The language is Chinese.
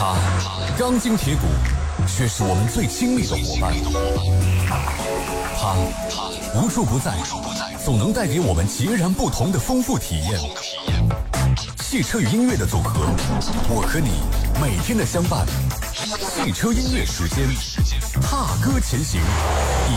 他钢筋铁骨，却是我们最亲密的伙伴。他无处不在，总能带给我们截然不同的丰富体验。汽车与音乐的组合，我和你每天的相伴。汽车音乐时间，踏歌前行。